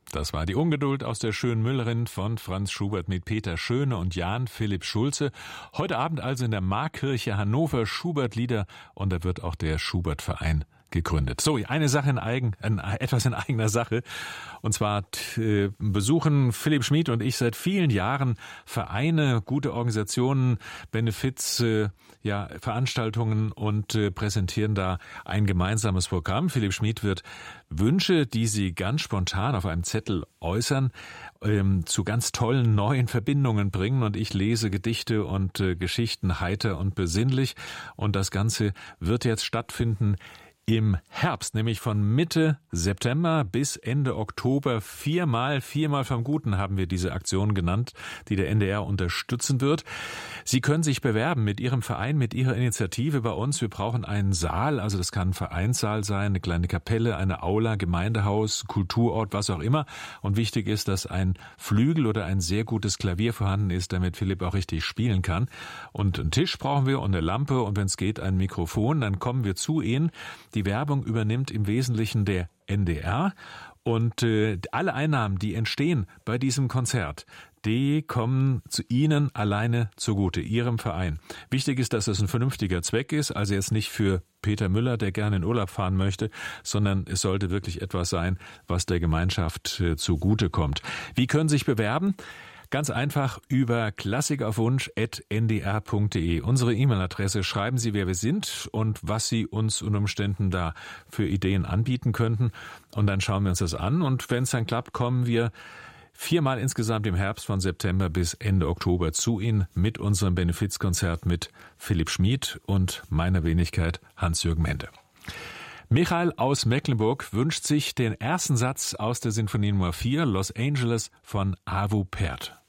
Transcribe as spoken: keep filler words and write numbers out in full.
Das war die Ungeduld aus der schönen Müllerin von Franz Schubert mit Peter Schöne und Jan Philipp Schulze. Heute Abend also in der Markkirche Hannover Schubert-Lieder und da wird auch der Schubert-Verein gegründet. So, eine Sache in eigen, etwas in eigener Sache. Und zwar äh, besuchen Philipp Schmid und ich seit vielen Jahren Vereine, gute Organisationen, Benefiz, äh, ja, Veranstaltungen und äh, präsentieren da ein gemeinsames Programm. Philipp Schmid wird Wünsche, die Sie ganz spontan auf einem Zettel äußern, ähm, zu ganz tollen neuen Verbindungen bringen. Und ich lese Gedichte und äh, Geschichten heiter und besinnlich. Und das Ganze wird jetzt stattfinden im Herbst, nämlich von Mitte September bis Ende Oktober. Viermal, viermal vom Guten haben wir diese Aktion genannt, die der N D R unterstützen wird. Sie können sich bewerben mit Ihrem Verein, mit Ihrer Initiative bei uns. Wir brauchen einen Saal, also das kann ein Vereinssaal sein, eine kleine Kapelle, eine Aula, Gemeindehaus, Kulturort, was auch immer. Und wichtig ist, dass ein Flügel oder ein sehr gutes Klavier vorhanden ist, damit Philipp auch richtig spielen kann. Und einen Tisch brauchen wir und eine Lampe und wenn es geht, ein Mikrofon. Dann kommen wir zu Ihnen. Die Werbung übernimmt im Wesentlichen der N D R und äh, alle Einnahmen, die entstehen bei diesem Konzert, die kommen zu Ihnen alleine zugute, Ihrem Verein. Wichtig ist, dass es ein vernünftiger Zweck ist, also jetzt nicht für Peter Müller, der gerne in Urlaub fahren möchte, sondern es sollte wirklich etwas sein, was der Gemeinschaft äh, zugute kommt. Wie können Sie sich bewerben? Ganz einfach über klassikaufwunsch at n d r punkt d e. Unsere E-Mail-Adresse. Schreiben Sie, wer wir sind und was Sie uns unter Umständen da für Ideen anbieten könnten. Und dann schauen wir uns das an. Und wenn es dann klappt, kommen wir viermal insgesamt im Herbst von September bis Ende Oktober zu Ihnen mit unserem Benefizkonzert mit Philipp Schmid und meiner Wenigkeit Hans-Jürgen Mende. Michael aus Mecklenburg wünscht sich den ersten Satz aus der Sinfonie Nummer vier, Los Angeles von Arvo Pärt.